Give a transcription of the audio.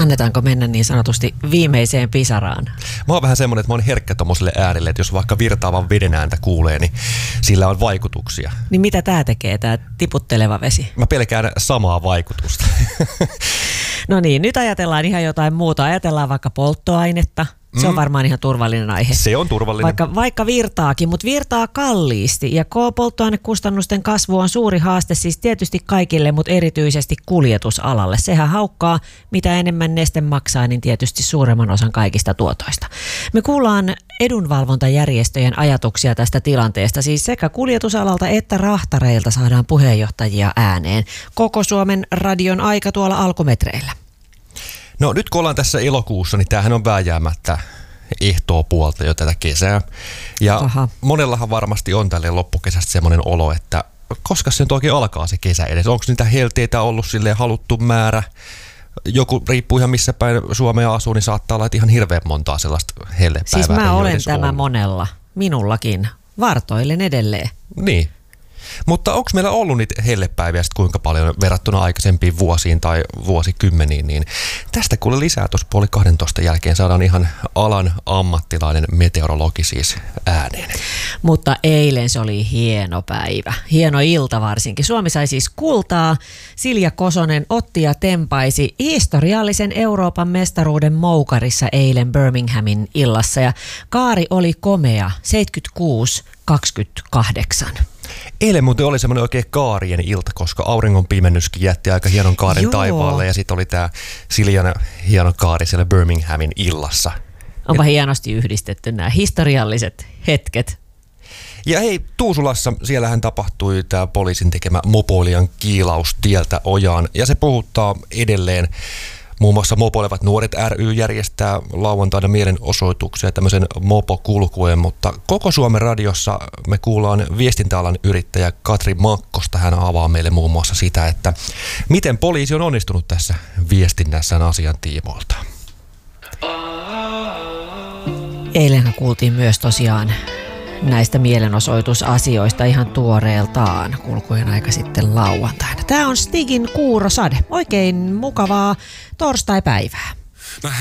Annetaanko mennä niin sanotusti viimeiseen pisaraan? Mä oon vähän semmonen, että mä oon herkkä tommoselle äänelle, että jos vaikka virtaavan veden ääntä kuulee, niin sillä on vaikutuksia. Niin mitä tää tekee, tää tiputteleva vesi? Mä pelkään samaa vaikutusta. No niin, nyt ajatellaan ihan jotain muuta. Ajatellaan vaikka polttoainetta. Se on varmaan ihan turvallinen aihe. Se on turvallinen. Vaikka virtaakin, mutta virtaa kalliisti. Ja polttoainekustannusten kasvu on suuri haaste siis tietysti kaikille, mutta erityisesti kuljetusalalle. Sehän haukkaa, mitä enemmän neste maksaa, niin tietysti suuremman osan kaikista tuotoista. Me kuullaan edunvalvontajärjestöjen ajatuksia tästä tilanteesta. Siis sekä kuljetusalalta että rahtareilta saadaan puheenjohtajia ääneen. Koko Suomen radion aika tuolla alkumetreillä. No nyt kun ollaan tässä elokuussa, niin tämähän on vääjäämättä ehtoopuolta jo tätä kesää. Ja monellahan varmasti on tälle loppukesästä semmoinen olo, että koska se nyt oikein alkaa se kesä edes. Onko niitä helteitä ollut silleen haluttu määrä? Joku riippuu ihan missä päin Suomea asuu, niin saattaa olla ihan hirveän montaa sellaista hellepäivää. Siis mä olen tämä monella, minullakin. Vartoilen edelleen. Niin. Mutta onko meillä ollut niitä hellepäiviä sitten kuinka paljon verrattuna aikaisempiin vuosiin tai vuosikymmeniin, niin tästä kuule lisää tuossa 11:30 jälkeen saadaan ihan alan ammattilainen meteorologi siis ääneen. Mutta eilen se oli hieno päivä, hieno ilta varsinkin. Suomi sai siis kultaa. Silja Kosonen otti ja tempaisi historiallisen Euroopan mestaruuden moukarissa eilen Birminghamin illassa ja kaari oli komea 76-28. Eilen muuten oli semmoinen oikein kaarien ilta, koska auringon pimennyskin jätti aika hienon kaaren taivaalle ja sitten oli tämä Siljan hieno kaari siellä Birminghamin illassa. Onpa hienosti yhdistetty nämä historialliset hetket. Ja hei, Tuusulassa, siellähän tapahtui tämä poliisin tekemä mopoilijan kiilaus tieltä ojaan ja se puhuttaa edelleen. Muun muassa Mopoilevat nuoret ry järjestää lauantaina mielenosoituksia tämmöisen mopokulkueen, mutta koko Suomen radiossa me kuullaan viestintäalan yrittäjä Katri Makkosta. Hän avaa meille muun muassa sitä, että miten poliisi on onnistunut tässä viestinnässään asian tiimoilta. Eilenhän kuultiin myös tosiaan näistä mielenosoitusasioista ihan tuoreeltaan kulkujen aika sitten lauantaina. Tämä on Stigin Kuurosade. Oikein mukavaa torstaipäivää.